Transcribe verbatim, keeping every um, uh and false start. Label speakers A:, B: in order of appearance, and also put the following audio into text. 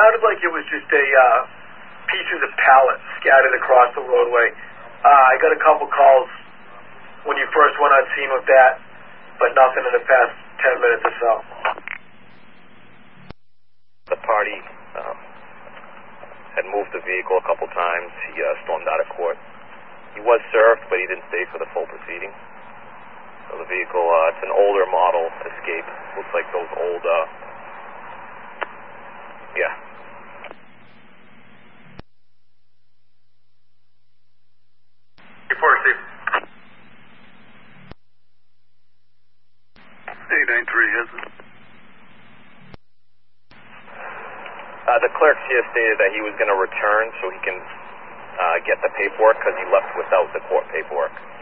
A: sounded like it was just a uh, pieces of pallets scattered across the roadway. Uh, I got a couple calls when you first went on scene with that, but nothing in the past ten minutes or so.
B: The party um, had moved the vehicle a couple times. He uh, stormed out of court. He was served, but he didn't stay for the full proceeding. So the vehicle, uh, it's an older model Escape. Looks like those old, uh, yeah.
A: Report, Steve.
C: eight nine three, is it?
B: Uh, the clerks here stated that he was going to return so he can uh, get the paperwork because he left without the court paperwork.